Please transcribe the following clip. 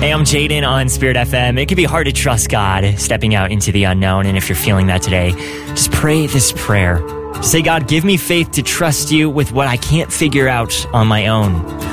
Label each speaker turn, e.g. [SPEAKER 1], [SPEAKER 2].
[SPEAKER 1] Hey, I'm Jaden on Spirit FM. It can be hard to trust God stepping out into the unknown. And if you're feeling that today, just pray this prayer. Say, God, give me faith to trust you with what I can't figure out on my own.